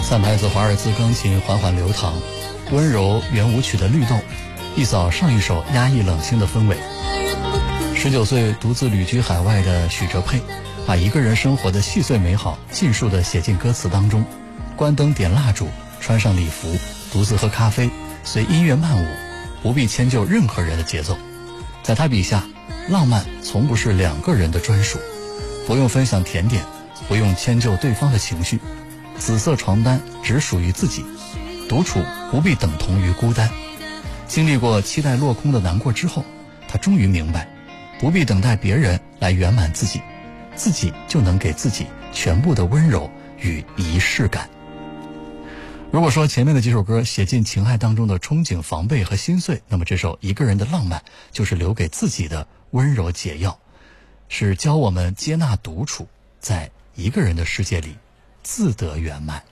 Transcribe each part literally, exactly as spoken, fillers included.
三拍子华尔兹钢琴缓缓流淌，温柔圆舞曲的律动，一扫上一首压抑冷清的氛围。十九岁独自旅居海外的许哲佩，把一个人生活的细碎美好尽数地写进歌词当中。关灯点蜡烛，穿上礼服，独自喝咖啡，随音乐漫舞，不必迁就任何人的节奏。在他笔下，浪漫从不是两个人的专属，不用分享甜点，不用迁就对方的情绪。紫色床单只属于自己，独处不必等同于孤单。经历过期待落空的难过之后，他终于明白，不必等待别人来圆满自己，自己就能给自己全部的温柔与仪式感。如果说前面的几首歌写进情爱当中的憧憬、防备和心碎，那么这首一个人的浪漫就是留给自己的温柔解药，是教我们接纳独处，在一个人的世界里自得圆满。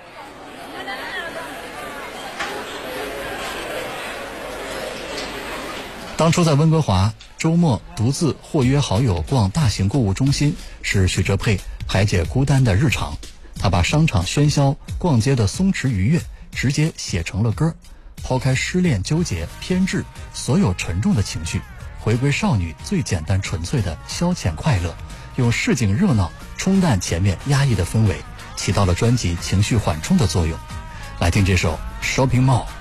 当初在温哥华，周末独自或约好友逛大型购物中心，是许哲佩排解孤单的日常。他把商场喧嚣、逛街的松弛愉悦直接写成了歌，抛开失恋、纠结、偏执所有沉重的情绪，回归少女最简单纯粹的消遣快乐，用市井热闹冲淡前面压抑的氛围，起到了专辑情绪缓冲的作用。来听这首 Shopping Mall。